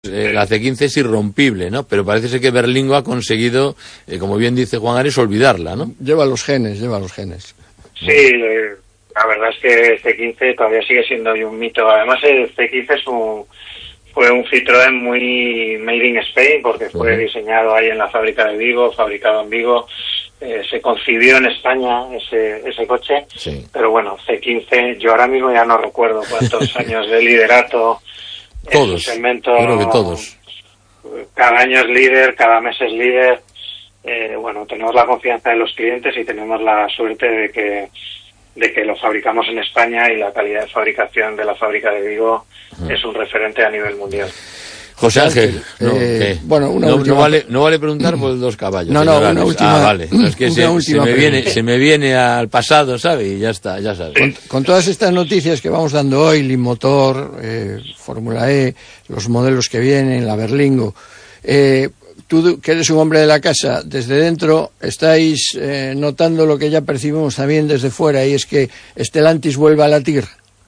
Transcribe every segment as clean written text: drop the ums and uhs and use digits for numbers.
La C15 es irrompible, ¿no? Pero parece ser que Berlingo ha conseguido, como bien dice Juan Ares, olvidarla, ¿no? Lleva los genes. Sí, la verdad es que C15 todavía sigue siendo un mito. Además, el C15 fue un Citroën muy made in Spain, porque fue diseñado ahí en la fábrica de Vigo, fabricado en Vigo. Se concibió en España ese coche, sí. Pero bueno, C15, yo ahora mismo ya no recuerdo cuántos años de liderato. Todos, segmento, creo que todos. Cada año es líder, cada mes es líder. Bueno, tenemos la confianza de los clientes y tenemos la suerte de que lo fabricamos en España, y la calidad de fabricación de la fábrica de Vigo es un referente a nivel mundial. José Ángel, no vale preguntar por los caballos. No, una última. Vale. No, es que se me viene al pasado, ¿sabe? Y ya está, ya sabes. Con todas estas noticias que vamos dando hoy, Limotor, Fórmula E, los modelos que vienen, la Berlingo, tú, que eres un hombre de la casa, desde dentro estáis notando lo que ya percibimos también desde fuera, y es que Stellantis vuelve a latir.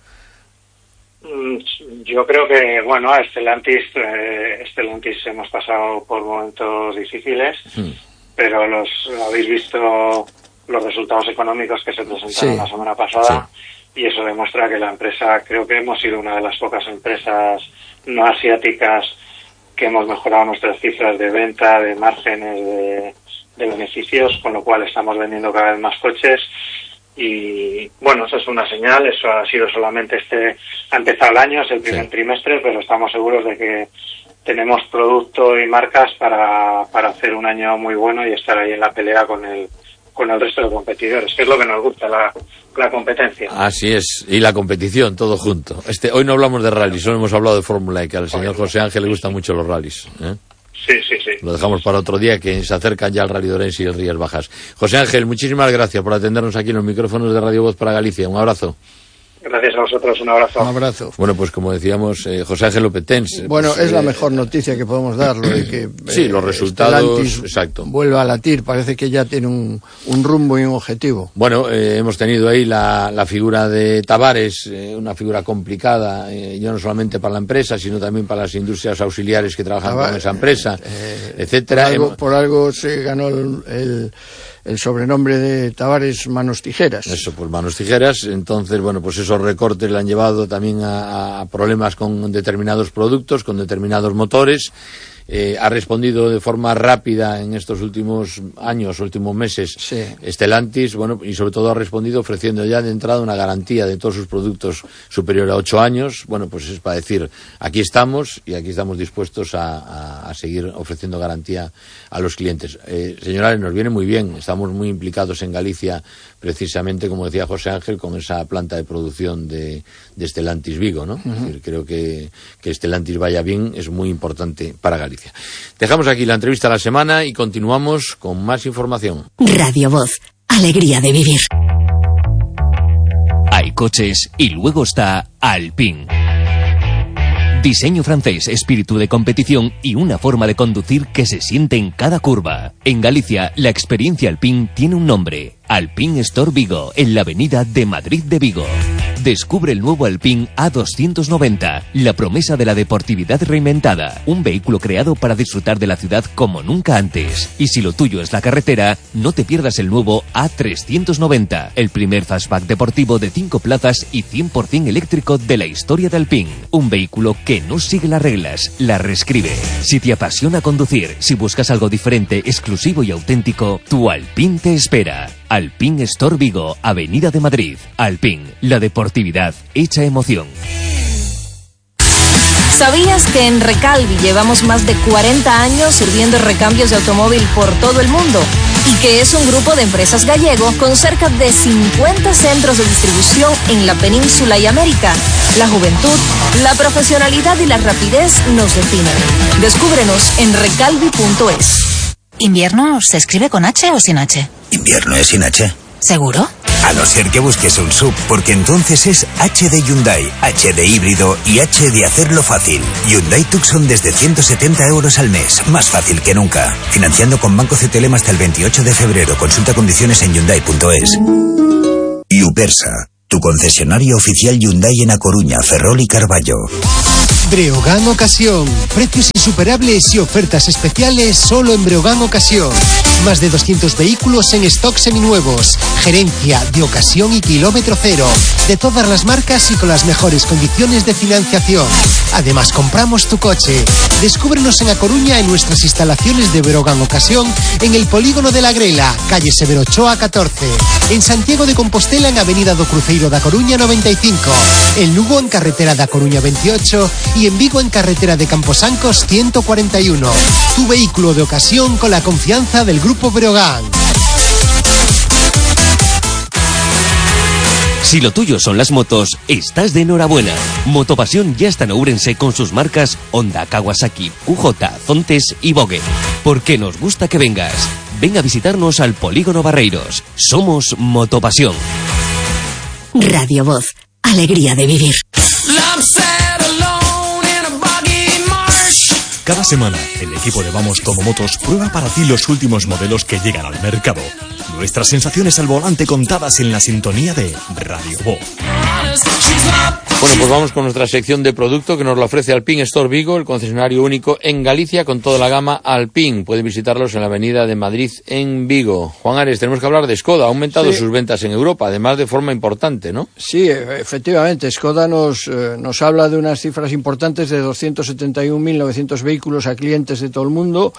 Yo creo que, bueno, a Stellantis hemos pasado por momentos difíciles, pero habéis visto los resultados económicos que se presentaron la semana pasada, y eso demuestra que la empresa, creo que hemos sido una de las pocas empresas no asiáticas que hemos mejorado nuestras cifras de venta, de márgenes, de beneficios, con lo cual estamos vendiendo cada vez más coches. Y bueno, eso es una señal. Eso ha sido solamente ha empezado el año, es el primer trimestre, pero estamos seguros de que tenemos producto y marcas para hacer un año muy bueno y estar ahí en la pelea con el resto de competidores, que es lo que nos gusta, la competencia. Así es, y la competición, todo junto. Hoy no hablamos de rallies, solo hemos hablado de Fórmula E, que al señor José Ángel le gustan mucho los rallies, ¿eh? Sí. Lo dejamos para otro día, que se acercan ya el Rally de Orense y el Rías Bajas. José Ángel, muchísimas gracias por atendernos aquí en los micrófonos de Radio Voz para Galicia. Un abrazo. Gracias a vosotros, un abrazo. Un abrazo. Bueno, pues como decíamos, José Ángel Lopetens. Bueno, es la mejor noticia que podemos dar, lo de que sí, los resultados, exacto, vuelve a latir, parece que ya tiene un rumbo y un objetivo. Bueno, hemos tenido ahí la figura de Tavares, una figura complicada, ya no solamente para la empresa, sino también para las industrias auxiliares que trabajan con esa empresa, etcétera. Por algo se ganó el sobrenombre de Tavares Manos Tijeras. Eso, pues Manos Tijeras. Entonces, bueno, pues esos recortes le han llevado también a problemas con determinados productos, con determinados motores. Ha respondido de forma rápida en estos últimos años, últimos meses, Stellantis, bueno, y sobre todo ha respondido ofreciendo ya de entrada una garantía de todos sus productos superior a 8 años. Bueno, pues es para decir, aquí estamos y aquí estamos dispuestos a seguir ofreciendo garantía a los clientes. Señora, nos viene muy bien, estamos muy implicados en Galicia, precisamente, como decía José Ángel, con esa planta de producción de Stellantis Vigo, ¿no? Es decir, creo que Stellantis vaya bien es muy importante para Galicia. Dejamos aquí la entrevista de la semana y continuamos con más información. Radio Voz, alegría de vivir. Hay coches y luego está Alpine. Diseño francés, espíritu de competición y una forma de conducir que se siente en cada curva. En Galicia, la experiencia Alpine tiene un nombre: Alpine Store Vigo, en la avenida de Madrid de Vigo. Descubre el nuevo Alpine A290, la promesa de la deportividad reinventada. Un vehículo creado para disfrutar de la ciudad como nunca antes. Y si lo tuyo es la carretera, no te pierdas el nuevo A390, el primer fastback deportivo de 5 plazas y 100% eléctrico de la historia de Alpine. Un vehículo que no sigue las reglas, las reescribe. Si te apasiona conducir, si buscas algo diferente, exclusivo y auténtico, tu Alpine te espera. Alpine Store Vigo, Avenida de Madrid. Alpine, la deportividad hecha emoción. ¿Sabías que en Recalvi llevamos más de 40 años sirviendo recambios de automóvil por todo el mundo? Y que es un grupo de empresas gallego con cerca de 50 centros de distribución en la península y América. La juventud, la profesionalidad y la rapidez nos definen. Descúbrenos en recalvi.es. ¿Invierno se escribe con H o sin H? Invierno es sin H. ¿Seguro? A no ser que busques un SUV, porque entonces es H de Hyundai, H de híbrido y H de hacerlo fácil. Hyundai Tucson desde 170 € al mes, más fácil que nunca. Financiando con Banco CTLM hasta el 28 de febrero. Consulta condiciones en Hyundai.es. Upersa, tu concesionario oficial Hyundai en A Coruña, Ferrol y Carballo. Breogán Ocasión. Precios insuperables y ofertas especiales solo en Breogán Ocasión. Más de 200 vehículos en stock seminuevos. Gerencia de ocasión y kilómetro cero. De todas las marcas y con las mejores condiciones de financiación. Además, compramos tu coche. Descúbrenos en A Coruña en nuestras instalaciones de Breogán Ocasión en el Polígono de la Grela, calle Severo Ochoa 14. En Santiago de Compostela en Avenida do Cruceiro da Coruña 95. En Lugo en carretera da Coruña 28 y en Vigo en carretera de Camposancos 141. Tu vehículo de ocasión con la confianza del Grupo Breogán. Si lo tuyo son las motos, estás de enhorabuena. Motopasión ya está en Ourense con sus marcas Honda, Kawasaki, QJ, Zontes y Vogue. Porque nos gusta que vengas. Ven a visitarnos al Polígono Barreiros. Somos Motopasión. Radio Voz. Alegría de vivir. Cada semana, el equipo de Vamos Como Motos prueba para ti los últimos modelos que llegan al mercado. Nuestras sensaciones al volante contadas en la sintonía de Radio Voz. Bueno, pues vamos con nuestra sección de producto que nos lo ofrece Alpine Store Vigo, el concesionario único en Galicia con toda la gama Alpine. Puede visitarlos en la avenida de Madrid en Vigo. Juan Ares, tenemos que hablar de Skoda. Ha aumentado sus ventas en Europa, además de forma importante, ¿no? Sí, efectivamente. Skoda nos habla de unas cifras importantes de 271.900 vehículos a clientes de todo el mundo,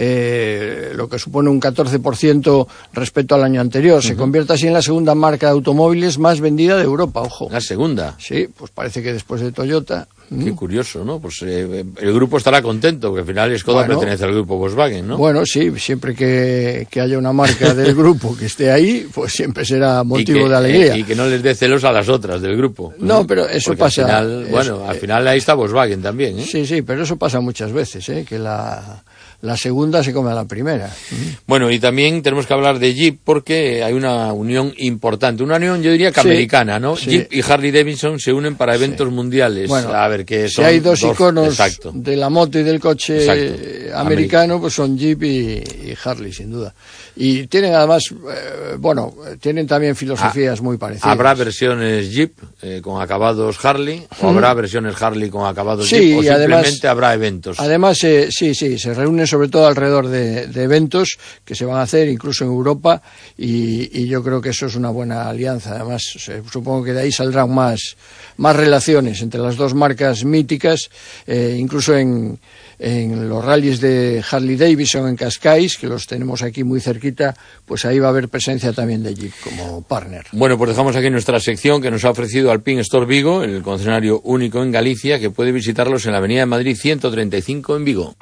lo que supone un 14% respecto al año anterior. Se convierte así en la segunda marca de automóviles más vendida de Europa, ojo. ¿La segunda? Sí, pues parece que después de Toyota. Qué curioso, ¿no? Pues el grupo estará contento, porque al final Skoda pertenece al grupo Volkswagen, ¿no? Bueno, sí, siempre que haya una marca del grupo que esté ahí, pues siempre será motivo de alegría. Y que no les dé celos a las otras del grupo. No, pero eso porque pasa. Al final, al final ahí está Volkswagen también, ¿eh? Sí, pero eso pasa muchas veces, que la segunda se come a la primera. Bueno, y también tenemos que hablar de Jeep porque hay una unión importante, una unión yo diría que americana, ¿no? Sí. Jeep y Harley Davidson se unen para eventos mundiales. Bueno, a ver, que son si hay dos iconos de la moto y del coche americano, pues son Jeep y Harley, sin duda. Y tienen además, tienen también filosofías muy parecidas. ¿Habrá versiones Jeep con acabados Harley? ¿O habrá versiones Harley con acabados Jeep? ¿O simplemente además, habrá eventos? Además, se reúnen sobre todo alrededor de eventos que se van a hacer incluso en Europa y yo creo que eso es una buena alianza. Además, supongo que de ahí saldrán más relaciones entre las dos marcas míticas, incluso en los rallies de Harley Davidson en Cascais, que los tenemos aquí muy cerquita, pues ahí va a haber presencia también de Jeep como partner. Bueno, pues dejamos aquí nuestra sección que nos ha ofrecido Alpine Store Vigo, el concesionario único en Galicia, que puede visitarlos en la avenida de Madrid 135 en Vigo.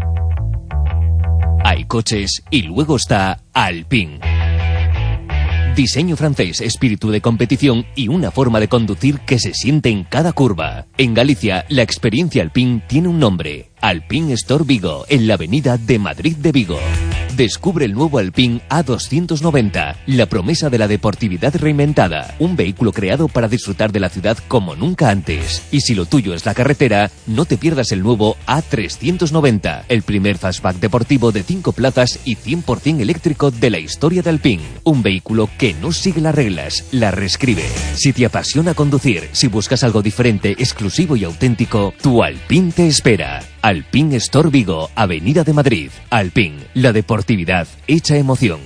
Hay coches y luego está Alpine. Diseño francés, espíritu de competición y una forma de conducir que se siente en cada curva. En Galicia, la experiencia Alpine tiene un nombre. Alpine Store Vigo, en la avenida de Madrid de Vigo. Descubre el nuevo Alpine A290, la promesa de la deportividad reinventada. Un vehículo creado para disfrutar de la ciudad como nunca antes. Y si lo tuyo es la carretera, no te pierdas el nuevo A390, el primer fastback deportivo de 5 plazas y 100% eléctrico de la historia de Alpine. Un vehículo que no sigue las reglas, las reescribe. Si te apasiona conducir, si buscas algo diferente, exclusivo y auténtico, tu Alpine te espera. Alpine Store Vigo, Avenida de Madrid. Alpine, la deportividad hecha emoción.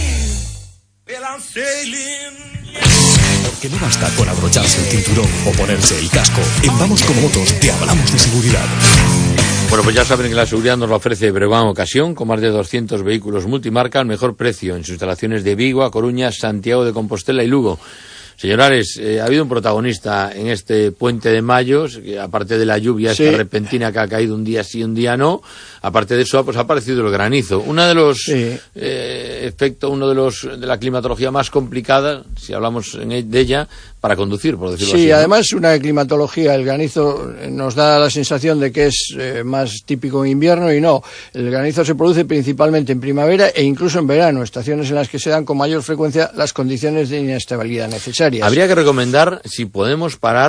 Porque no basta con abrocharse el cinturón o ponerse el casco. En Vamos Como Motos te hablamos de seguridad. Bueno, pues ya saben que la seguridad nos la ofrece Breogán Ocasión, con más de 200 vehículos multimarca al mejor precio en sus instalaciones de Vigo, A Coruña, Santiago de Compostela y Lugo. Señor Ares, ha habido un protagonista en este puente de mayo, que aparte de la lluvia esta repentina que ha caído un día sí, un día no, aparte de eso pues ha aparecido el granizo. Uno de los efectos, de la climatología más complicada, si hablamos de ella, para conducir, por decirlo así. Sí, además una climatología, el granizo nos da la sensación de que es más típico en invierno y no. El granizo se produce principalmente en primavera e incluso en verano, estaciones en las que se dan con mayor frecuencia las condiciones de inestabilidad necesarias. Habría que recomendar, si podemos parar,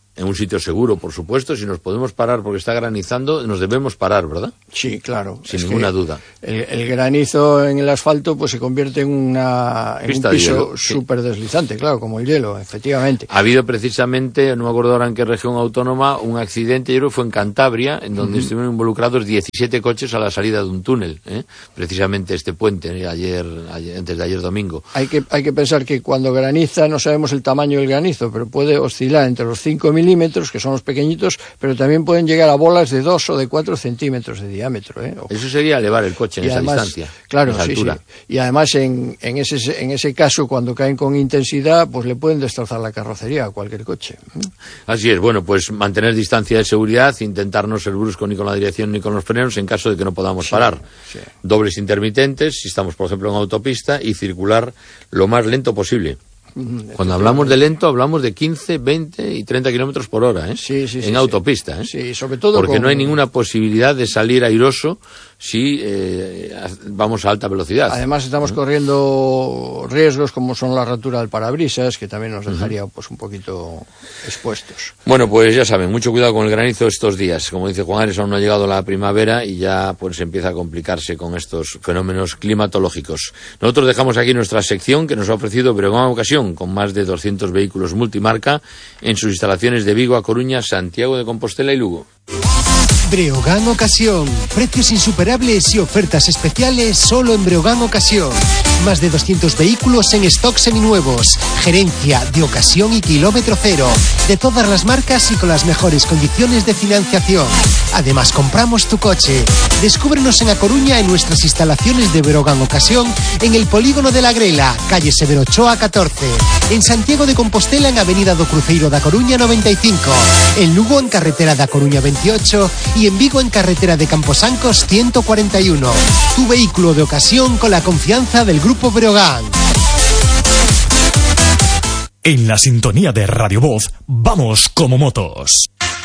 en un sitio seguro, por supuesto. Si nos podemos parar porque está granizando, nos debemos parar, ¿verdad? Sí, claro. Sin ninguna duda. El granizo en el asfalto pues se convierte en un piso súper deslizante, claro, como el hielo, efectivamente. Ha habido precisamente, no me acuerdo ahora en qué región autónoma, un accidente, yo creo que fue en Cantabria, en donde estuvieron involucrados 17 coches a la salida de un túnel, precisamente este puente, antes de ayer domingo. Hay que pensar que cuando graniza no sabemos el tamaño del granizo, pero puede oscilar entre los 5 milímetros, que son los pequeñitos, pero también pueden llegar a bolas de 2 o de 4 centímetros de diámetro. Eso sería elevar el coche en esa distancia. Claro, esa altura. Sí. Y además en ese caso, cuando caen con intensidad, pues le pueden destrozar la carrocería a cualquier coche. Así es, bueno, pues mantener distancia de seguridad, intentar no ser brusco ni con la dirección ni con los frenos en caso de que no podamos parar. Sí. Dobles intermitentes, si estamos, por ejemplo, en autopista, y circular lo más lento posible. Cuando hablamos de lento, hablamos de 15, 20 y 30 kilómetros por hora, en autopista, Sí, sobre todo porque no hay ninguna posibilidad de salir airoso si vamos a alta velocidad. Además estamos corriendo riesgos como son la rotura del parabrisas, que también nos dejaría pues un poquito expuestos. Bueno, pues ya saben, mucho cuidado con el granizo estos días. Como dice Juan Ares, aún no ha llegado la primavera y ya pues empieza a complicarse con estos fenómenos climatológicos. Nosotros dejamos aquí nuestra sección que nos ha ofrecido Breogán Ocasión, con más de 200 vehículos multimarca en sus instalaciones de Vigo, A Coruña, Santiago de Compostela y Lugo. Breogán Ocasión. Precios insuperables y ofertas especiales solo en Breogán Ocasión. Más de 200 vehículos en stock seminuevos. Gerencia de ocasión y kilómetro cero. De todas las marcas y con las mejores condiciones de financiación. Además, compramos tu coche. Descúbrenos en A Coruña en nuestras instalaciones de Breogán Ocasión en el Polígono de la Grela, calle Severo Ochoa 14. En Santiago de Compostela en Avenida do Cruceiro da Coruña 95. En Lugo en carretera da Coruña 28 y en Vigo en carretera de Camposancos 141. Tu vehículo de ocasión con la confianza del Grupo Breogán. En la sintonía de Radio Voz, vamos como motos.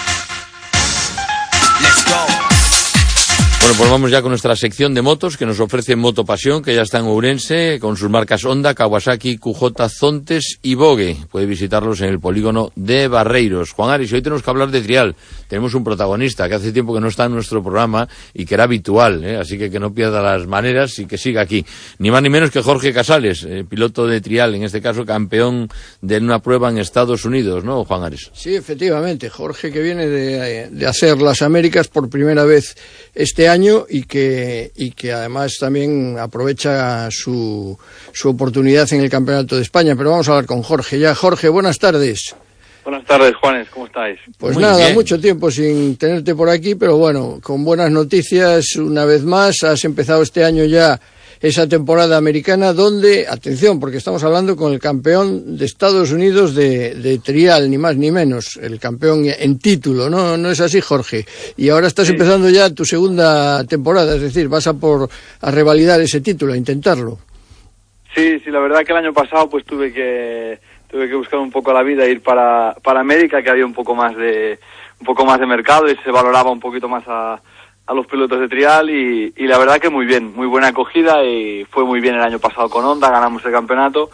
Bueno, pues vamos ya con nuestra sección de motos que nos ofrece Motopasión, que ya está en Ourense, con sus marcas Honda, Kawasaki, QJ, Zontes y Vogue. Puede visitarlos en el polígono de Barreiros. Juan Aris, hoy tenemos que hablar de trial. Tenemos un protagonista que hace tiempo que no está en nuestro programa y que era habitual, así que no pierda las maneras y que siga aquí. Ni más ni menos que Jorge Casales, piloto de trial, en este caso campeón de una prueba en Estados Unidos, ¿no, Juan Aris? Sí, efectivamente. Jorge, que viene de hacer las Américas por primera vez este año y que además también aprovecha su oportunidad en el Campeonato de España. Pero vamos a hablar con Jorge ya. Jorge, buenas tardes. Buenas tardes, Juanes, ¿cómo estáis? Pues muy nada, bien. Mucho tiempo sin tenerte por aquí, pero bueno, con buenas noticias una vez más. Has empezado este año ya esa temporada americana donde, atención, porque estamos hablando con el campeón de Estados Unidos de trial, ni más ni menos, el campeón en título, ¿no es así, Jorge? Y ahora estás empezando ya tu segunda temporada, es decir, vas a revalidar ese título, a intentarlo. Sí, la verdad que el año pasado pues tuve que buscar un poco la vida e ir para América, que había un poco más de mercado y se valoraba un poquito más a los pilotos de trial y la verdad que muy bien, muy buena acogida y fue muy bien el año pasado con Honda, ganamos el campeonato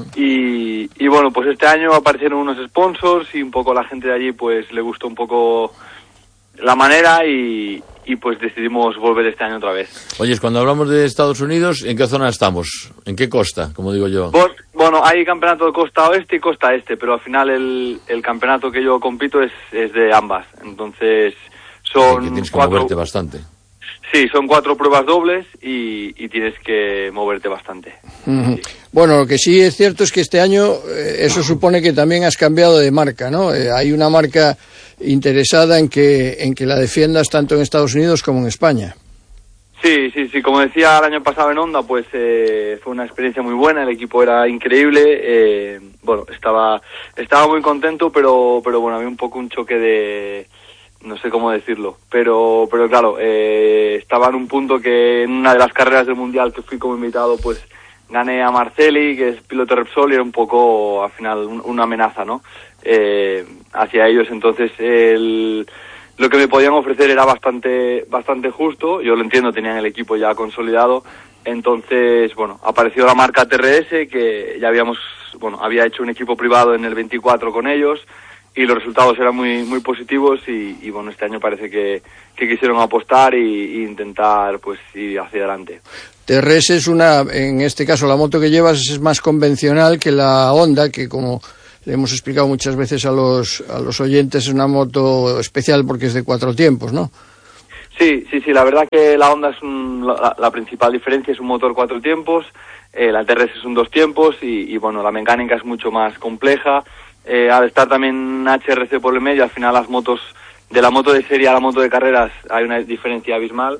y bueno, pues este año aparecieron unos sponsors y un poco la gente de allí pues le gustó un poco la manera y pues decidimos volver este año otra vez. Oye, cuando hablamos de Estados Unidos, ¿en qué zona estamos? ¿En qué costa, como digo yo? Bueno, hay campeonato de costa oeste y costa este, pero al final el campeonato que yo compito es de ambas, entonces son tienes que moverte bastante. Sí, son 4 pruebas dobles y tienes que moverte bastante. Sí. Bueno, lo que sí es cierto es que este año eso supone que también has cambiado de marca, ¿no? Hay una marca interesada en que la defiendas tanto en Estados Unidos como en España. Sí, como decía el año pasado en Honda, pues fue una experiencia muy buena, el equipo era increíble, bueno, estaba muy contento, pero bueno, había un poco un choque de... no sé cómo decirlo, pero claro, estaba en un punto que en una de las carreras del Mundial que fui como invitado, pues gané a Marcelli, que es piloto Repsol, y era un poco, al final, una amenaza, ¿no? Hacia ellos, entonces lo que me podían ofrecer era bastante justo, yo lo entiendo, tenían el equipo ya consolidado, entonces, bueno, apareció la marca TRS, que ya había hecho un equipo privado en el 24 con ellos, los resultados eran muy muy positivos y bueno, este año parece que quisieron apostar y intentar pues ir hacia adelante. TRS es en este caso la moto que llevas es más convencional que la Honda, que como le hemos explicado muchas veces a los oyentes, es una moto especial porque es de 4 tiempos, ¿no? Sí, la verdad que la Honda es la principal diferencia, es un motor 4 tiempos, la TRS es un 2 tiempos y bueno, la mecánica es mucho más compleja. Al estar también HRC por el medio, al final de la moto de serie a la moto de carreras hay una diferencia abismal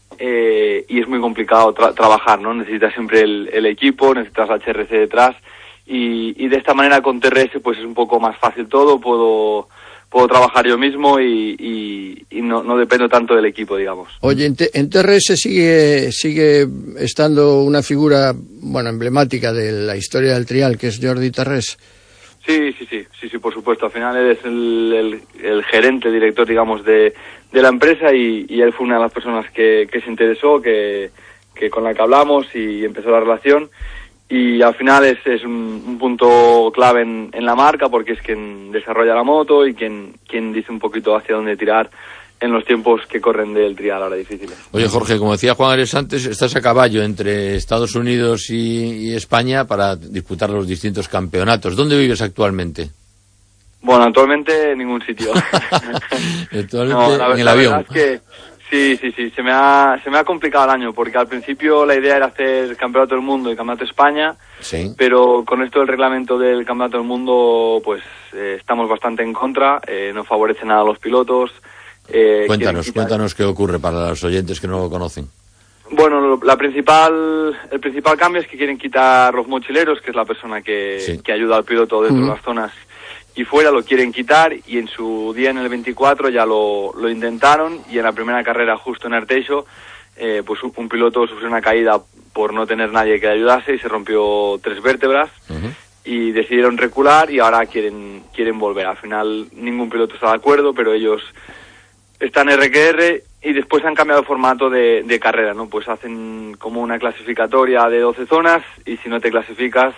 y es muy complicado trabajar, ¿no? Necesitas siempre el equipo, necesitas la HRC detrás y de esta manera con TRS pues es un poco más fácil todo, puedo trabajar yo mismo y no dependo tanto del equipo, digamos. Oye, en TRS sigue estando una figura, bueno, emblemática de la historia del trial, que es Jordi Tarrés. Sí, por supuesto. Al final él es el gerente, director, digamos, de la empresa y él fue una de las personas que se interesó, que con la que hablamos y empezó la relación. Y al final es un punto clave en la marca porque es quien desarrolla la moto y quien dice un poquito hacia dónde tirar en los tiempos que corren del trial ahora difíciles. Oye, Jorge, como decía Juan Ares antes, estás a caballo entre Estados Unidos y España para disputar los distintos campeonatos. ¿Dónde vives actualmente? Bueno, actualmente en ningún sitio. Actualmente en el avión. La verdad es que sí, se me ha complicado el año, porque al principio la idea era hacer Campeonato del Mundo y Campeonato de España, sí. Pero con esto del reglamento del Campeonato del Mundo, pues estamos bastante en contra, no favorece nada a los pilotos. Cuéntanos qué ocurre para los oyentes que no lo conocen. Bueno, el principal cambio es que quieren quitar los mochileros, que es la persona que ayuda al piloto dentro de las zonas y fuera, lo quieren quitar, y en su día, en el 24, ya lo intentaron, y en la primera carrera justo en Arteixo, pues un piloto sufrió una caída por no tener nadie que le ayudase y se rompió 3 vértebras. Y decidieron recular y ahora quieren volver. Al final ningún piloto está de acuerdo, pero ellos están RQR y después han cambiado el formato de carrera, ¿no? Pues hacen como una clasificatoria de 12 zonas y si no te clasificas,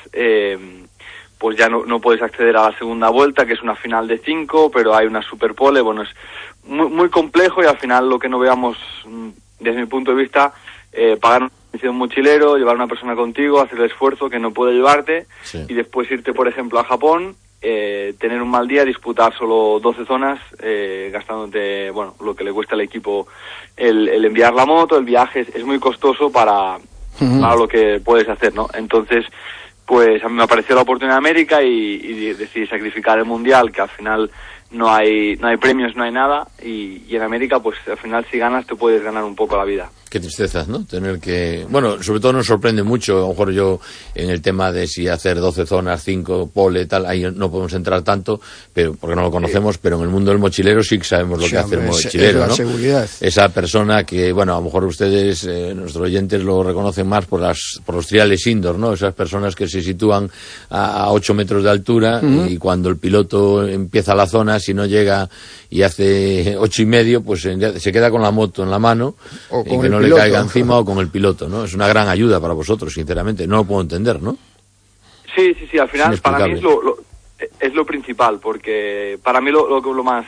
pues ya no puedes acceder a la segunda vuelta, que es una final de 5, pero hay una superpole. Bueno, es muy, muy complejo y al final lo que no veamos, desde mi punto de vista, pagar un mochilero, llevar a una persona contigo, hacer el esfuerzo que no puede llevarte y después irte, por ejemplo, a Japón, tener un mal día, disputar solo 12 zonas, gastándote, bueno, lo que le cuesta al equipo el enviar la moto, el viaje es muy costoso para lo que puedes hacer, ¿no? Entonces, pues a mí me apareció la oportunidad de América y decidí sacrificar el Mundial, que al final no hay premios, no hay nada, y en América, pues al final si ganas te puedes ganar un poco la vida. Qué tristeza, ¿no? Tener que... Bueno, sobre todo nos sorprende mucho, a lo mejor yo, en el tema de si hacer 12 zonas, 5 pole, tal, ahí no podemos entrar tanto, pero porque no lo conocemos, pero en el mundo del mochilero sí que sabemos lo que hace el mochilero, ¿no? Seguridad. Esa persona que, bueno, a lo mejor ustedes, nuestros oyentes lo reconocen más por los triales indoor, ¿no? Esas personas que se sitúan a 8 metros de altura y cuando el piloto empieza la zona, si no llega y hace 8,5, pues se queda con la moto en la mano o con y que no le caiga encima o con el piloto, ¿no? Es una gran ayuda para vosotros, sinceramente. No lo puedo entender, ¿no? Sí, al final para mí es lo principal, porque para mí lo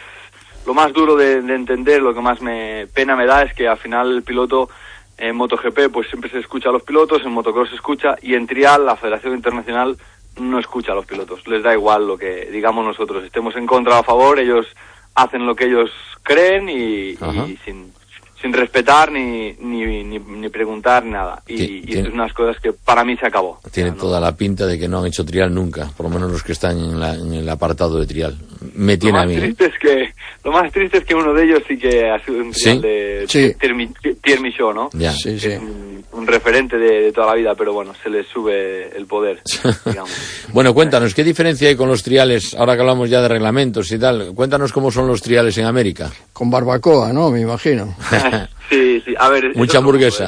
más duro de entender, lo que más pena me da es que al final el piloto en MotoGP pues siempre se escucha a los pilotos, en motocross se escucha, y en trial la Federación Internacional no escucha a los pilotos. Les da igual lo que digamos nosotros, estemos en contra o a favor, ellos hacen lo que ellos creen y sin respetar ni preguntar nada. Y es unas cosas que para mí se acabó. Tiene toda la pinta de que no han hecho trial nunca, por lo menos los que están en el apartado de trial. Me tiene a mí. Lo más triste es que uno de ellos sí que ha sido un trial de Pierre Michaud, ¿no? Ya. Sí. Un referente de toda la vida, pero bueno, se les sube el poder, digamos. Bueno, cuéntanos, ¿qué diferencia hay con los triales, ahora que hablamos ya de reglamentos y tal? Cuéntanos cómo son los triales en América. Con barbacoa, ¿no? Me imagino. Sí, a ver... Mucha hamburguesa.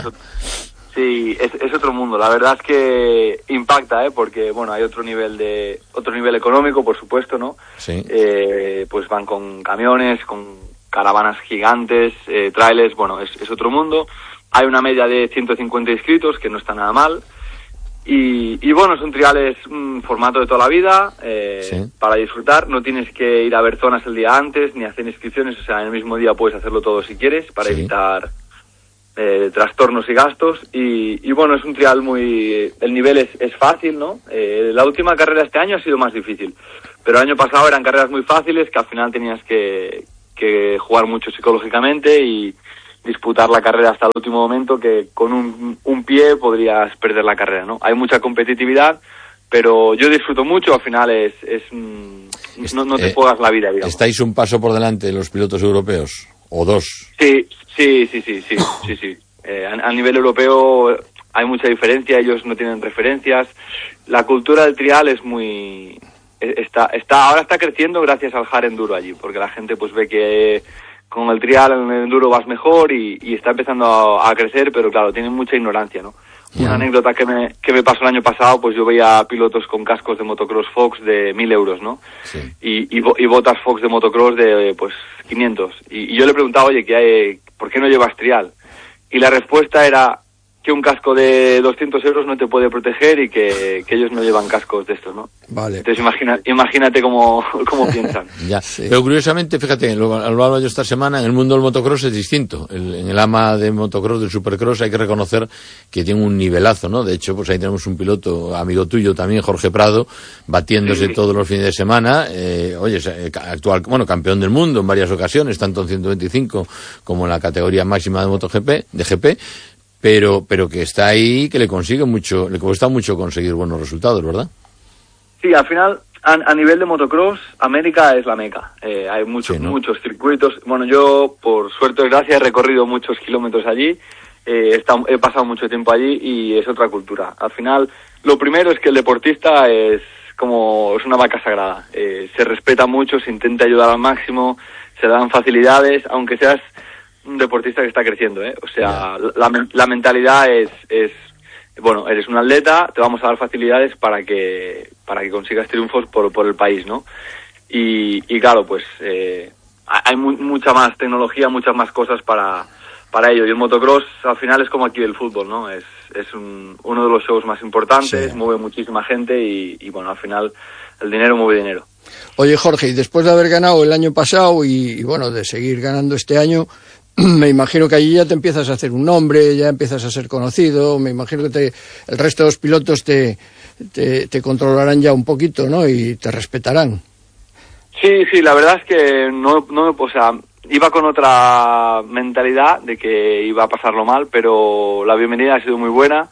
Sí, es otro mundo. La verdad es que impacta, porque bueno, hay otro nivel económico, por supuesto, ¿no? Sí. Pues van con camiones, con caravanas gigantes, trailers, bueno, es otro mundo. Hay una media de 150 inscritos, que no está nada mal. Y bueno, son triales formato de toda la vida, para disfrutar. No tienes que ir a ver zonas el día antes, ni hacer inscripciones, o sea, en el mismo día puedes hacerlo todo si quieres, para evitar trastornos y gastos. Y bueno, es un trial el nivel es fácil, ¿no? La última carrera este año ha sido más difícil, pero el año pasado eran carreras muy fáciles, que al final tenías que jugar mucho psicológicamente y disputar la carrera hasta el último momento, que con un pie podrías perder la carrera, ¿no? Hay mucha competitividad, pero yo disfruto mucho. Al final no te juegas la vida, digamos. ¿Estáis un paso por delante de los pilotos europeos? ¿O dos? Sí. A nivel europeo hay mucha diferencia, ellos no tienen referencias. La cultura del trial es muy... ahora está creciendo gracias al hard enduro allí, porque la gente pues ve que con el trial en el enduro vas mejor y está empezando a crecer, pero claro, tienen mucha ignorancia, ¿no? Una anécdota que me pasó el año pasado, pues yo veía pilotos con cascos de motocross Fox de 1.000 euros, ¿no? Sí. Y botas Fox de motocross de, pues, 500. Y yo le preguntaba, oye, ¿por qué no llevas trial? Y la respuesta era que un casco de 200 euros no te puede proteger y que ellos no llevan cascos de estos, ¿no? Vale. Entonces imagínate cómo piensan. Ya. Sí. Pero curiosamente, fíjate, lo hablaba yo esta semana, en el mundo del motocross es distinto. En el AMA de motocross, del supercross, hay que reconocer que tiene un nivelazo, ¿no? De hecho, pues ahí tenemos un piloto, amigo tuyo también, Jorge Prado, batiéndose todos los fines de semana. Actual, campeón del mundo en varias ocasiones, tanto en 125 como en la categoría máxima de MotoGP, de GP. Pero que está ahí, que le cuesta mucho conseguir buenos resultados, ¿verdad? Sí, al final, a nivel de motocross, América es la meca. Hay muchos circuitos. Bueno, yo, por suerte o desgracia, he recorrido muchos kilómetros allí. He pasado mucho tiempo allí y es otra cultura. Al final, lo primero es que el deportista es una vaca sagrada. Se respeta mucho, se intenta ayudar al máximo, se dan facilidades, aunque seas un deportista que está creciendo, O sea, la mentalidad es bueno, eres un atleta, te vamos a dar facilidades para que consigas triunfos por el país, ¿no? Y claro, pues hay mucha más tecnología, muchas más cosas para ello. Y el motocross al final es como aquí el fútbol, ¿no? Es uno de los shows más importantes, mueve muchísima gente y bueno, al final el dinero mueve dinero. Oye, Jorge, y después de haber ganado el año pasado y bueno, de seguir ganando este año, me imagino que allí ya te empiezas a hacer un nombre, ya empiezas a ser conocido. Me imagino que el resto de los pilotos te controlarán ya un poquito, ¿no? Y te respetarán. Sí, la verdad es que iba con otra mentalidad de que iba a pasarlo mal, pero la bienvenida ha sido muy buena.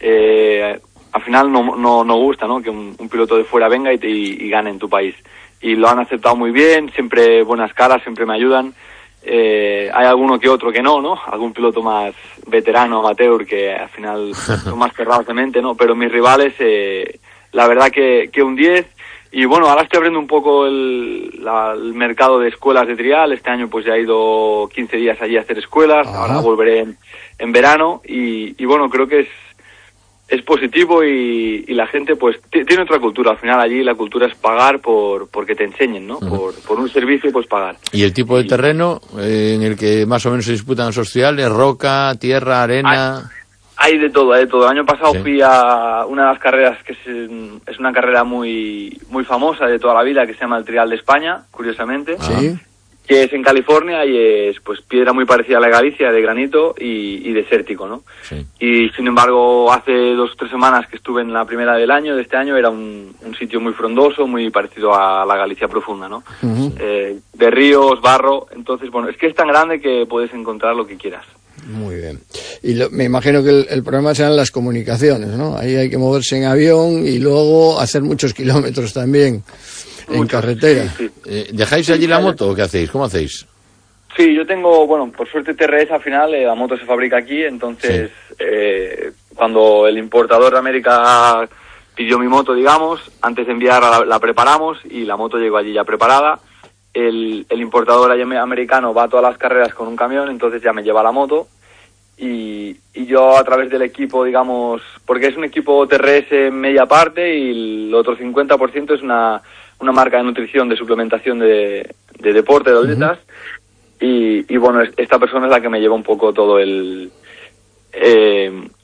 Al final no gusta, ¿no? Que un piloto de fuera venga y gane en tu país. Y lo han aceptado muy bien, siempre buenas caras, siempre me ayudan. Hay alguno que otro que no, algún piloto más veterano, amateur, que al final son más cerrados de mente, ¿no? Pero mis rivales, la verdad que un 10. Y bueno, ahora estoy abriendo un poco el mercado de escuelas de trial. Este año pues ya he ido 15 días allí a hacer escuelas. Ahora volveré en verano y bueno, creo que es positivo y la gente pues tiene otra cultura. Al final allí la cultura es pagar porque te enseñen, ¿no? Por un servicio pues pagar. ¿Y el tipo de terreno en el que más o menos se disputan esos triales? ¿Roca, tierra, arena? Hay de todo, El año pasado fui a una de las carreras que es una carrera muy muy famosa de toda la vida, que se llama el Trial de España, curiosamente. Sí. Que es en California y es pues piedra muy parecida a la Galicia, de granito y desértico, ¿no? Sí. Y sin embargo, hace 2 o 3 semanas que estuve en la primera del año, de este año, era un sitio muy frondoso, muy parecido a la Galicia profunda, ¿no? Uh-huh. De ríos, barro, entonces, bueno, es que es tan grande que puedes encontrar lo que quieras. Muy bien. Y me imagino que el problema serán las comunicaciones, ¿no? Ahí hay que moverse en avión y luego hacer muchos kilómetros también. En carretera. Sí. ¿Dejáis allí la moto o qué hacéis? ¿Cómo hacéis? Sí, yo tengo, por suerte TRS al final, la moto se fabrica aquí, entonces cuando el importador de América pidió mi moto, digamos, antes de enviarla la preparamos y la moto llegó allí ya preparada. El importador americano va a todas las carreras con un camión, entonces ya me lleva la moto y yo a través del equipo, digamos, porque es un equipo TRS en media parte y el otro 50% es una marca de nutrición, de suplementación de deporte, de atletas. Y bueno, esta persona es la que me lleva un poco todo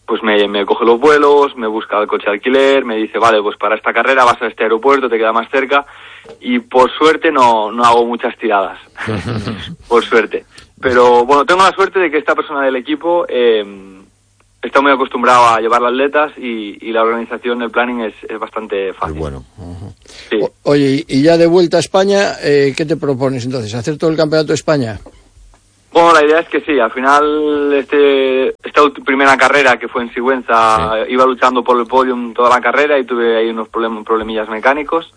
pues me coge los vuelos, me busca el coche de alquiler, me dice, vale, pues para esta carrera vas a este aeropuerto, te queda más cerca, y por suerte no hago muchas tiradas, por suerte. Pero bueno, tengo la suerte de que esta persona del equipo está muy acostumbrado a llevar las atletas y la organización, el planning es bastante fácil. Muy bueno. Sí. Oye, y ya de vuelta a España, ¿qué te propones entonces? ¿Hacer todo el campeonato de España? Bueno, la idea es que sí, al final esta primera carrera que fue en Sigüenza, iba luchando por el podium toda la carrera y tuve ahí unos problemillas mecánicos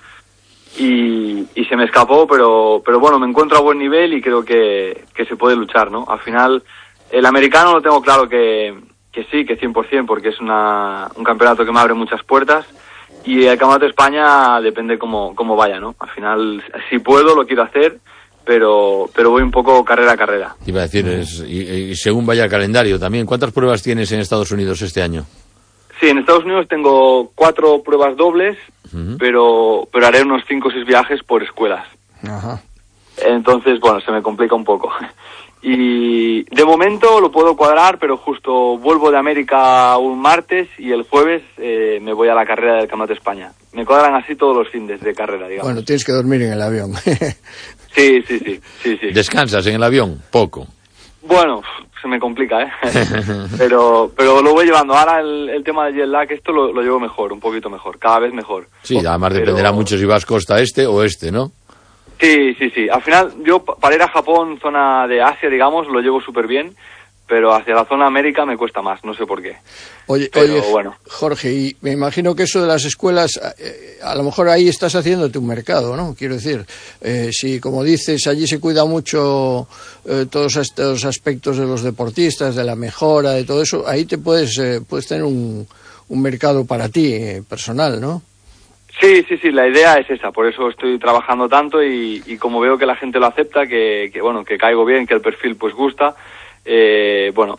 y se me escapó, pero bueno, me encuentro a buen nivel y creo que se puede luchar, ¿no? Al final, el americano lo tengo claro que sí, que 100%, porque es un campeonato que me abre muchas puertas, y el campeonato de España depende cómo vaya, ¿no? Al final, si puedo, lo quiero hacer, pero voy un poco carrera a carrera. Iba a decir, y según vaya el calendario también, ¿cuántas pruebas tienes en Estados Unidos este año? Sí, en Estados Unidos tengo 4 pruebas dobles, pero haré unos 5 o 6 viajes por escuelas. Ajá. Entonces, bueno, se me complica un poco. Y de momento lo puedo cuadrar, pero justo vuelvo de América un martes y el jueves me voy a la carrera del Campeonato de España. Me cuadran así todos los fines de carrera, digamos. Bueno, tienes que dormir en el avión. Sí. ¿Descansas en el avión? Poco. Bueno, se me complica, ¿eh? pero lo voy llevando. Ahora el tema del jet lag, esto lo llevo mejor, un poquito mejor, cada vez mejor. Sí, además dependerá mucho si vas costa este o este, ¿no? Sí. Al final, yo para ir a Japón, zona de Asia, digamos, lo llevo súper bien, pero hacia la zona América me cuesta más, no sé por qué. Oye, bueno. Jorge, y me imagino que eso de las escuelas, a lo mejor ahí estás haciéndote un mercado, ¿no? Quiero decir, si, como dices, allí se cuida mucho todos estos aspectos de los deportistas, de la mejora, de todo eso, ahí te puedes tener un mercado para ti, personal, ¿no? Sí, la idea es esa, por eso estoy trabajando tanto y como veo que la gente lo acepta, que bueno, que caigo bien, que el perfil pues gusta, bueno,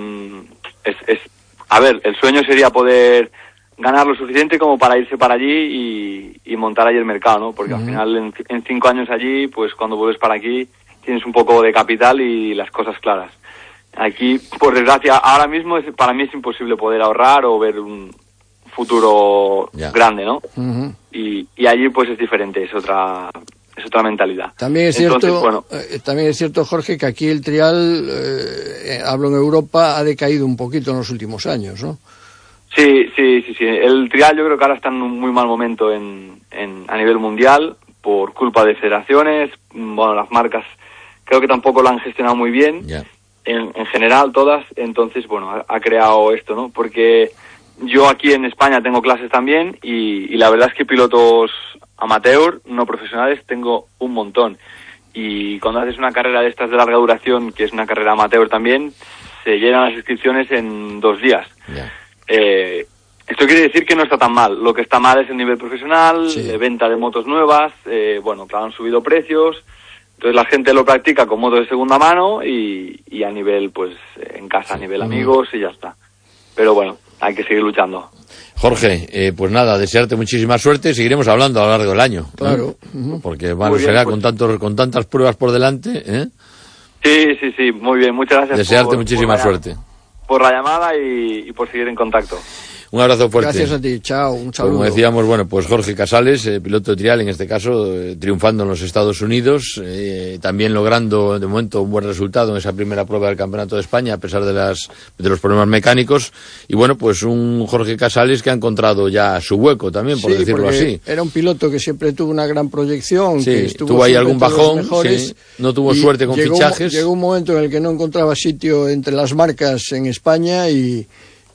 a ver, el sueño sería poder ganar lo suficiente como para irse para allí y montar allí el mercado, ¿no? Porque al final en 5 años allí, pues cuando vuelves para aquí tienes un poco de capital y las cosas claras. Aquí, por desgracia, ahora mismo para mí es imposible poder ahorrar o ver un futuro grande, ¿no? Y allí pues es diferente, es otra mentalidad. También es cierto, también es cierto, Jorge, que aquí el trial, hablo en Europa, ha decaído un poquito en los últimos años, ¿no? Sí. El trial yo creo que ahora está en un muy mal momento a nivel mundial por culpa de federaciones. Bueno, las marcas creo que tampoco lo han gestionado muy bien, en general todas. Entonces, bueno, ha creado esto, ¿no? Porque yo aquí en España tengo clases también y la verdad es que pilotos amateur, no profesionales, tengo un montón. Y cuando haces una carrera de estas de larga duración, que es una carrera amateur también, se llenan las inscripciones en 2 días. Esto quiere decir que no está tan mal. Lo que está mal es el nivel profesional, venta de motos nuevas, bueno, claro, han subido precios. Entonces la gente lo practica con motos de segunda mano y a nivel, pues, en casa, a nivel amigos y ya está. Pero bueno, hay que seguir luchando. Jorge, pues nada, desearte muchísima suerte. Seguiremos hablando a lo largo del año. Claro. Porque será pues, con tantas pruebas por delante, ¿eh? Sí, muy bien. Muchas gracias. Desearte muchísima suerte. Por la llamada y por seguir en contacto. Un abrazo fuerte. Gracias a ti, chao, un saludo. Como decíamos, bueno, pues Jorge Casales, piloto de trial, en este caso, triunfando en los Estados Unidos, también logrando de momento un buen resultado en esa primera prueba del Campeonato de España, a pesar de los problemas mecánicos, y bueno, pues un Jorge Casales que ha encontrado ya su hueco también, por decirlo así. Era un piloto que siempre tuvo una gran proyección, que estuvo tuvo ahí algún bajón, no tuvo suerte con fichajes. Llegó un momento en el que no encontraba sitio entre las marcas en España y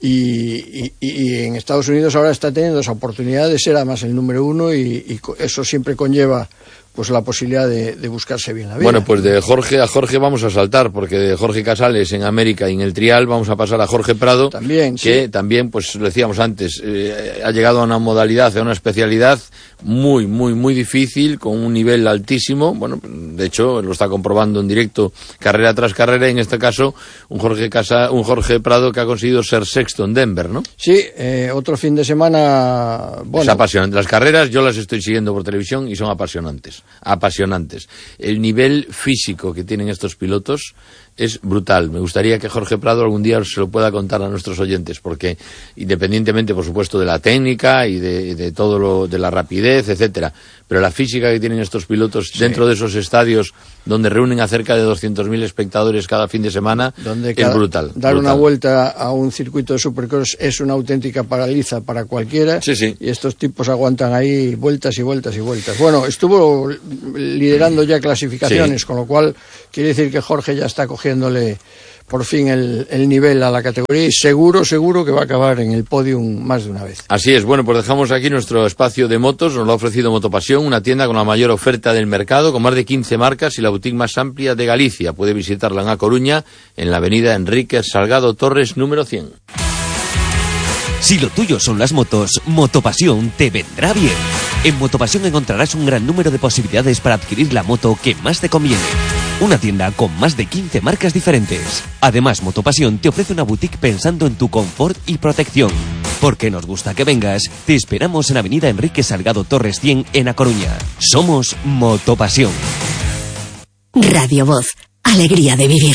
en Estados Unidos ahora está teniendo esa oportunidad de ser además el número 1 y eso siempre conlleva pues la posibilidad de buscarse bien la vida. Bueno, pues de Jorge a Jorge vamos a saltar, porque de Jorge Casales en América y en el trial vamos a pasar a Jorge Prado, también, que también, pues lo decíamos antes, ha llegado a una modalidad, a una especialidad muy difícil, con un nivel altísimo. Bueno, de hecho lo está comprobando en directo carrera tras carrera, y en este caso un Jorge Prado que ha conseguido ser sexto en Denver, ¿no? Sí, otro fin de semana, bueno. Es apasionante. Las carreras yo las estoy siguiendo por televisión y son apasionantes. El nivel físico que tienen estos pilotos es brutal. Me gustaría que Jorge Prado algún día se lo pueda contar a nuestros oyentes, porque independientemente, por supuesto, de la técnica y de todo lo de la rapidez, etcétera, pero la física que tienen estos pilotos dentro de esos estadios donde reúnen a cerca de 200.000 espectadores cada fin de semana, es brutal. Dar una vuelta a un circuito de Supercross es una auténtica paliza para cualquiera, y estos tipos aguantan ahí vueltas y vueltas y vueltas. Bueno, estuvo liderando ya clasificaciones, con lo cual quiere decir que Jorge ya está cogiéndole por fin el nivel a la categoría, y seguro que va a acabar en el podium más de una vez. Así es. Bueno, pues dejamos aquí nuestro espacio de motos. Nos lo ha ofrecido Motopasión, una tienda con la mayor oferta del mercado, con más de 15 marcas y la boutique más amplia de Galicia. Puede visitarla en A Coruña, en la avenida Enrique Salgado Torres, número 100. Si lo tuyo son las motos, Motopasión te vendrá bien. En Motopasión encontrarás un gran número de posibilidades para adquirir la moto que más te conviene. Una tienda con más de 15 marcas diferentes. Además, Motopasión te ofrece una boutique pensando en tu confort y protección. Porque nos gusta que vengas, te esperamos en avenida Enrique Salgado Torres 100 en A Coruña. Somos Motopasión. Radio Voz, alegría de vivir.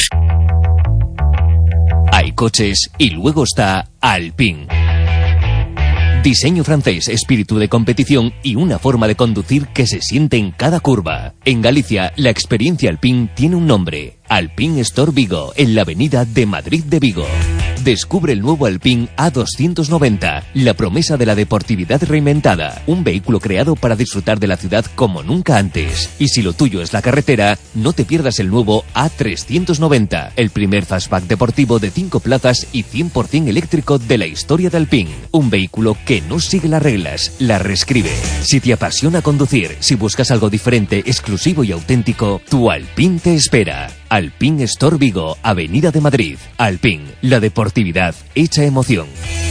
Hay coches y luego está Alpine. Diseño francés, espíritu de competición y una forma de conducir que se siente en cada curva. En Galicia, la experiencia Alpine tiene un nombre: Alpine Store Vigo, en la avenida de Madrid de Vigo. Descubre el nuevo Alpine A290, la promesa de la deportividad reinventada. Un vehículo creado para disfrutar de la ciudad como nunca antes. Y si lo tuyo es la carretera, no te pierdas el nuevo A390, el primer fastback deportivo de 5 plazas y 100% eléctrico de la historia de Alpine. Un vehículo que no sigue las reglas, las reescribe. Si te apasiona conducir, si buscas algo diferente, exclusivo y auténtico, tu Alpine te espera. Alpine Store Vigo, avenida de Madrid. Alpine, la deportividad hecha emoción.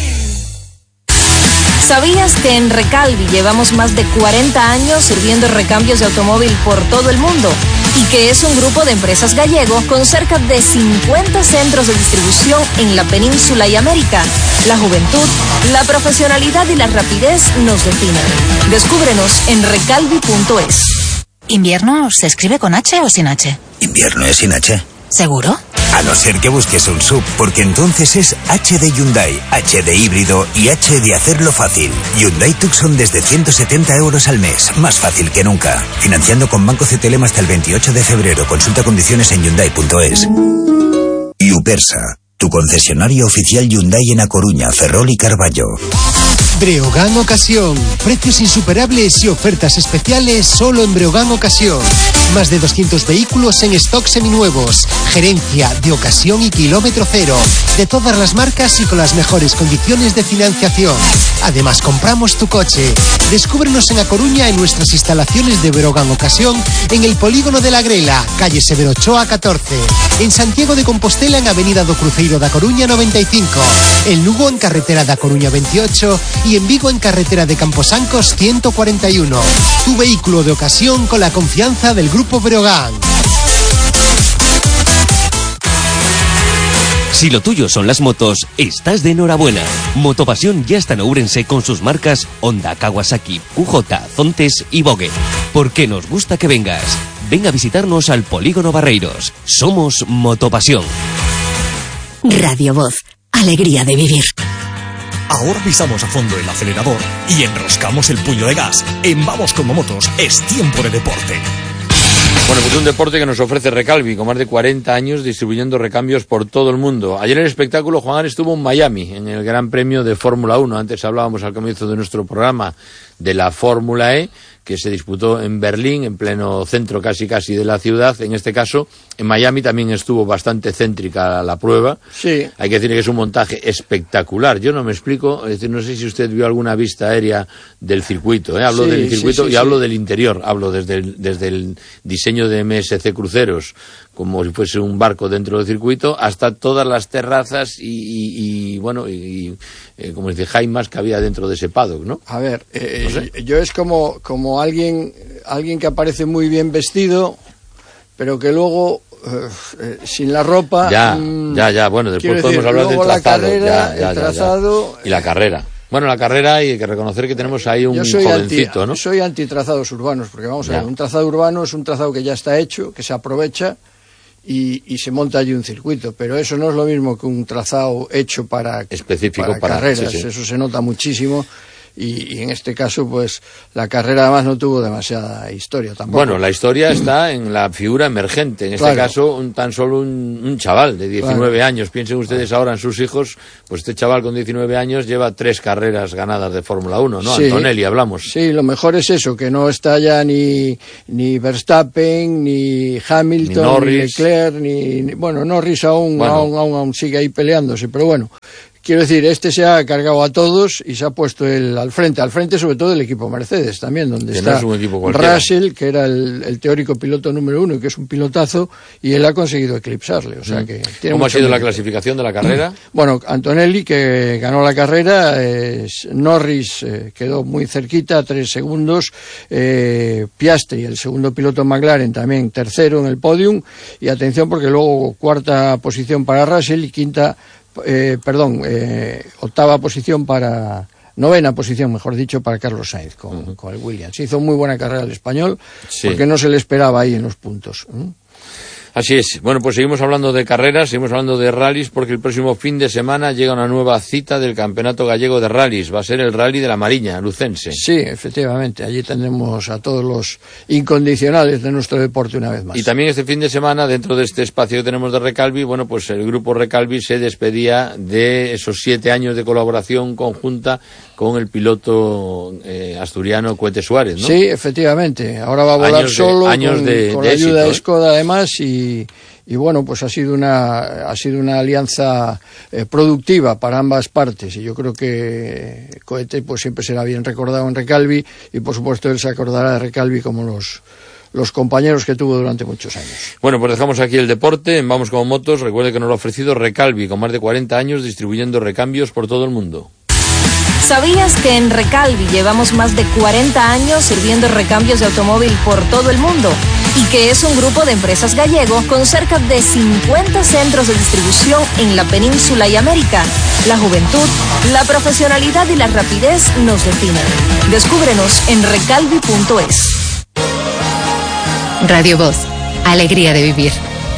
¿Sabías que en Recalvi llevamos más de 40 años sirviendo recambios de automóvil por todo el mundo? Y que es un grupo de empresas gallego con cerca de 50 centros de distribución en la península y América. La juventud, la profesionalidad y la rapidez nos definen. Descúbrenos en recalvi.es. ¿Invierno se escribe con H o sin H? Invierno es sin H. ¿Seguro? A no ser que busques un SUV, porque entonces es H de Hyundai, H de híbrido y H de hacerlo fácil. Hyundai Tucson desde 170 euros al mes, más fácil que nunca. Financiando con Banco CTLM hasta el 28 de febrero. Consulta condiciones en Hyundai.es. Upersa, tu concesionario oficial Hyundai en A Coruña, Ferrol y Carballo. Breogán Ocasión. Precios insuperables y ofertas especiales solo en Breogán Ocasión. Más de 200 vehículos en stock seminuevos. Gerencia de ocasión y kilómetro cero. De todas las marcas y con las mejores condiciones de financiación. Además, compramos tu coche. Descúbrenos en A Coruña en nuestras instalaciones de Breogán Ocasión, en el Polígono de la Grela, calle Severo Ochoa 14. En Santiago de Compostela, en avenida do Cruceiro da Coruña 95. En Lugo, en carretera da Coruña 28. Y en Vigo, en carretera de Camposancos 141. Tu vehículo de ocasión con la confianza del Grupo Breogán. Si lo tuyo son las motos, estás de enhorabuena. Motopasión ya está en Ourense con sus marcas Honda, Kawasaki, QJ, Zontes y Vogue. Porque nos gusta que vengas. Ven a visitarnos al Polígono Barreiros. Somos Motopasión. Radio Voz, alegría de vivir. Ahora pisamos a fondo el acelerador y enroscamos el puño de gas. En Vamos como Motos es tiempo de deporte. Bueno, pues un deporte que nos ofrece Recalvi, con más de 40 años distribuyendo recambios por todo el mundo. Ayer el espectáculo, Juan, estuvo en Miami, en el Gran Premio de Fórmula 1. Antes hablábamos al comienzo de nuestro programa de la Fórmula E, que se disputó en Berlín, en pleno centro casi de la ciudad. En este caso, en Miami también estuvo bastante céntrica la prueba. Sí. Hay que decir que es un montaje espectacular. Yo no me explico, es decir, no sé si usted vio alguna vista aérea del circuito. Hablo del circuito y hablo del interior. Hablo desde el diseño de MSC Cruceros, como si fuese un barco dentro del circuito, hasta todas las terrazas y como dice Jaimas, que había dentro de ese paddock, ¿no? A ver, no sé. yo es como alguien que aparece muy bien vestido, pero que luego sin la ropa. Bueno, después podemos hablar del trazado. Y la carrera. Bueno, la carrera, hay que reconocer que tenemos ahí un jovencito, ¿no? Soy anti trazados urbanos, porque vamos a ver, un trazado urbano es un trazado que ya está hecho, que se aprovecha y se monta allí un circuito, pero eso no es lo mismo que un trazado hecho específico para carreras, sí. Eso se nota muchísimo. Y en este caso, pues, la carrera además no tuvo demasiada historia tampoco. Bueno, la historia está en la figura emergente. En este caso, tan solo un chaval de 19 años. Piensen ustedes ahora en sus hijos. Pues este chaval con 19 años lleva 3 carreras ganadas de Fórmula 1, ¿no? Sí, Antonelli, hablamos. Sí, lo mejor es eso, que no está ya ni Verstappen, ni Hamilton, ni Norris, ni Leclerc, bueno, Norris aún sigue ahí peleándose, pero bueno. Quiero decir, este se ha cargado a todos y se ha puesto él al frente sobre todo del equipo Mercedes también, donde está Russell, que era el teórico piloto número 1 y que es un pilotazo, y él ha conseguido eclipsarle. O sea que ¿Cómo ha sido la clasificación de la carrera? Bueno, Antonelli, que ganó la carrera, Norris quedó muy cerquita, 3 segundos, Piastri, el segundo piloto McLaren, también tercero en el podium, y atención porque luego cuarta posición para Russell y novena posición, mejor dicho, para Carlos Sainz con el Williams. Hizo muy buena carrera el español, porque no se le esperaba ahí en los puntos. Así es. Bueno, pues seguimos hablando de carreras, seguimos hablando de rallies, porque el próximo fin de semana llega una nueva cita del Campeonato Gallego de Rallies. Va a ser el Rally de la Mariña, lucense. Sí, efectivamente. Allí tendremos a todos los incondicionales de nuestro deporte una vez más. Y también este fin de semana, dentro de este espacio que tenemos de Recalvi, bueno, pues el grupo Recalvi se despedía de esos 7 años de colaboración conjunta con el piloto asturiano Cohete Suárez, ¿no? Sí, efectivamente. Ahora va a volar solo con la ayuda de Skoda, además, y bueno, pues ha sido una alianza productiva para ambas partes, y yo creo que Cohete pues siempre será bien recordado en Recalvi, y por supuesto él se acordará de Recalvi como los compañeros que tuvo durante muchos años. Bueno, pues dejamos aquí el deporte, en Vamos como Motos. Recuerde que nos lo ha ofrecido Recalvi, con más de 40 años distribuyendo recambios por todo el mundo. ¿Sabías que en Recalvi llevamos más de 40 años sirviendo recambios de automóvil por todo el mundo? Y que es un grupo de empresas gallego con cerca de 50 centros de distribución en la península y América. La juventud, la profesionalidad y la rapidez nos definen. Descúbrenos en recalvi.es. Radio Voz, alegría de vivir.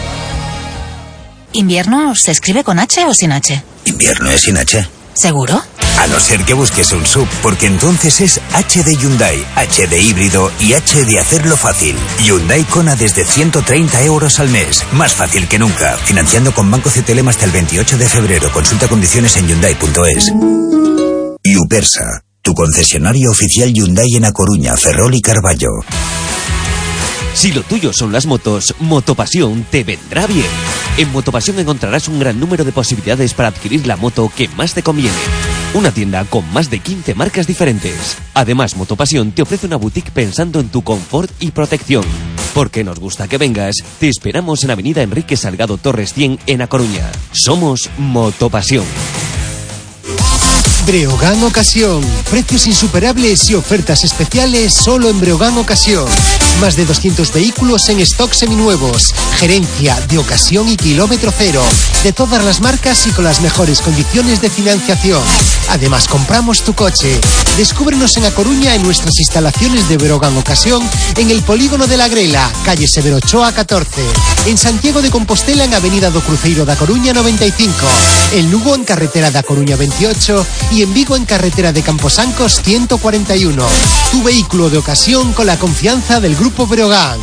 ¿Invierno se escribe con H o sin H? Invierno es sin H. ¿Seguro? A no ser que busques un SUV, porque entonces es H de Hyundai, H de híbrido y H de hacerlo fácil. Hyundai Kona desde 130 euros al mes. Más fácil que nunca. Financiando con Banco CTLM hasta el 28 de febrero. Consulta condiciones en Hyundai.es. Upersa, tu concesionario oficial Hyundai en A Coruña, Ferrol y Carballo. Si lo tuyo son las motos, Motopasión te vendrá bien. En Motopasión encontrarás un gran número de posibilidades para adquirir la moto que más te conviene. Una tienda con más de 15 marcas diferentes. Además, Motopasión te ofrece una boutique pensando en tu confort y protección. Porque nos gusta que vengas, te esperamos en Avenida Enrique Salgado Torres 100 en A Coruña. Somos Motopasión. Breogán Ocasión. Precios insuperables y ofertas especiales solo en Breogán Ocasión. Más de 200 vehículos en stock seminuevos. Gerencia de ocasión y kilómetro cero. De todas las marcas y con las mejores condiciones de financiación. Además, compramos tu coche. Descúbrenos en A Coruña en nuestras instalaciones de Breogán Ocasión en el Polígono de la Grela, calle Severo Ochoa 14. En Santiago de Compostela en Avenida do Cruzeiro da Coruña 95. En Lugo en Carretera da Coruña 28 y en Vigo en Carretera de Camposancos 141. Tu vehículo de ocasión con la confianza del Grupo Breogán.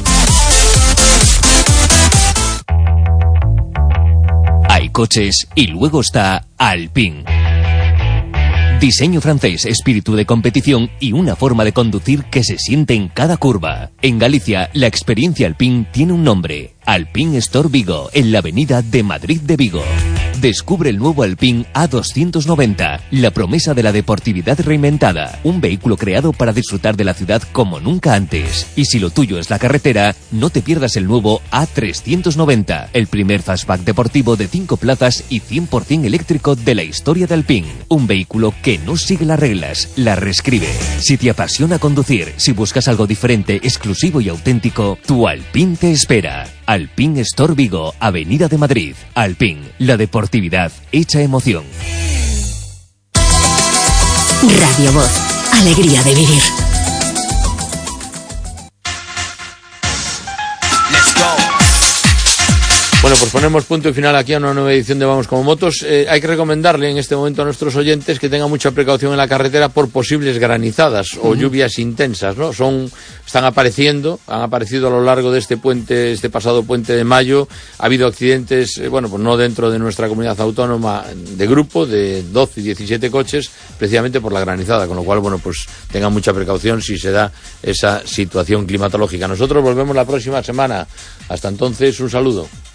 Hay coches y luego está Alpine. Diseño francés, espíritu de competición y una forma de conducir que se siente en cada curva. En Galicia, la experiencia Alpine tiene un nombre. Alpine Store Vigo, en la avenida de Madrid de Vigo. Descubre el nuevo Alpine A290, la promesa de la deportividad reinventada. Un vehículo creado para disfrutar de la ciudad como nunca antes. Y si lo tuyo es la carretera, no te pierdas el nuevo A390, el primer fastback deportivo de 5 plazas y 100% eléctrico de la historia de Alpine. Un vehículo que no sigue las reglas, las reescribe. Si te apasiona conducir, si buscas algo diferente, exclusivo y auténtico, tu Alpine te espera. Alpine Store Vigo, Avenida de Madrid. Alpine, la deportividad hecha emoción. Radio Voz, alegría de vivir. Let's go. Bueno, pues ponemos punto y final aquí a una nueva edición de Vamos como Motos. Hay que recomendarle en este momento a nuestros oyentes que tengan mucha precaución en la carretera por posibles granizadas o lluvias intensas, ¿no? Han aparecido a lo largo de este pasado puente de mayo. Ha habido accidentes, pues no dentro de nuestra comunidad autónoma, de grupo, de 12 y 17 coches, precisamente por la granizada, con lo cual, pues tengan mucha precaución si se da esa situación climatológica. Nosotros volvemos la próxima semana. Hasta entonces, un saludo.